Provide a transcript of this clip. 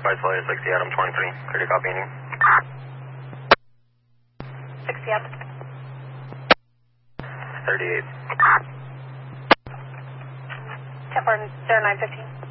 Advice flight 60 Adam 23. Clear to copy ending. 60 Adam. 38. 10-915.